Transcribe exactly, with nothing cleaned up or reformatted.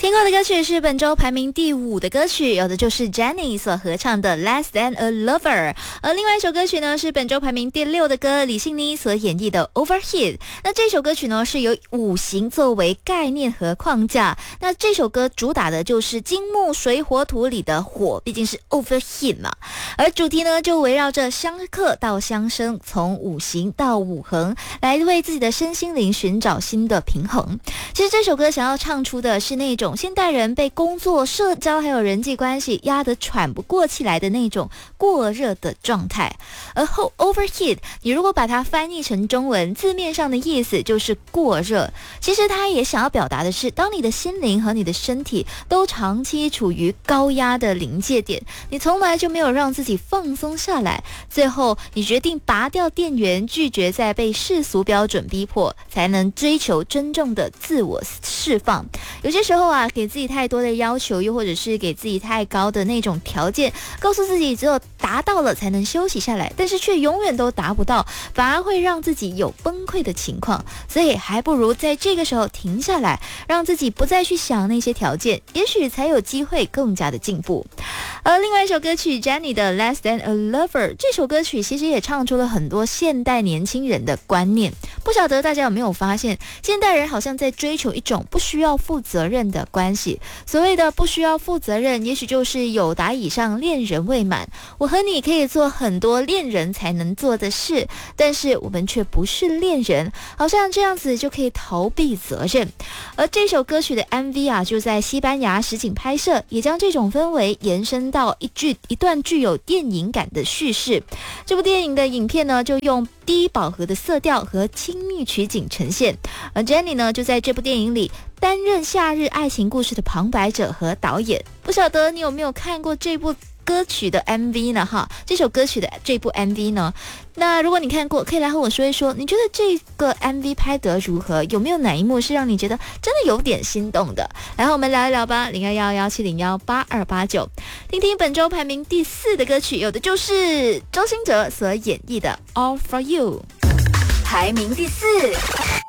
听过的歌曲是本周排名第五的歌曲，有的就是 Jennie 所合唱的 Less Than a Lover， 而另外一首歌曲呢是本周排名第六的歌，李信妮所演绎的 Overheat。 那这首歌曲呢是由五行作为概念和框架，那这首歌主打的就是金木水火土里的火，毕竟是 Overheat 嘛，而主题呢就围绕着相克到相生，从五行到五行，来为自己的身心灵寻找新的平衡。其实这首歌想要唱出的是那种现代人被工作、社交还有人际关系压得喘不过气来的那种过热的状态。而后 overheat 你如果把它翻译成中文，字面上的意思就是过热，其实它也想要表达的是，当你的心灵和你的身体都长期处于高压的临界点，你从来就没有让自己放松下来，最后你决定拔掉电源，拒绝再被世俗标准逼迫，才能追求真正的自我释放。有些时候啊，给自己太多的要求，又或者是给自己太高的那种条件，告诉自己只有达到了才能休息下来，但是却永远都达不到，反而会让自己有崩溃的情况。所以还不如在这个时候停下来，让自己不再去想那些条件，也许才有机会更加的进步。而另外一首歌曲 Jennie 的 Less Than a Lover， 这首歌曲其实也唱出了很多现代年轻人的观念。不晓得大家有没有发现，现代人好像在追求一种不需要负责任的关系。所谓的不需要负责任，也许就是友达以上恋人未满，我和你可以做很多恋人才能做的事，但是我们却不是恋人，好像这样子就可以逃避责任。而这首歌曲的 M V 啊，就在西班牙实景拍摄，也将这种氛围延伸到一句一段具有电影感的叙事。这部电影的影片呢，就用低饱和的色调和亲密取景呈现，而 Jennie 呢，就在这部电影里担任夏日爱情故事的旁白者和导演。不晓得你有没有看过这部歌曲的 M V 呢？哈，这首歌曲的这部 M V 呢，那如果你看过，可以来和我说一说，你觉得这个 M V 拍得如何？有没有哪一幕是让你觉得真的有点心动的？来和我们聊一聊吧，零二幺幺七零幺八二八九，听听本周排名第四的歌曲，有的就是周兴哲所演绎的 All for You， 排名第四。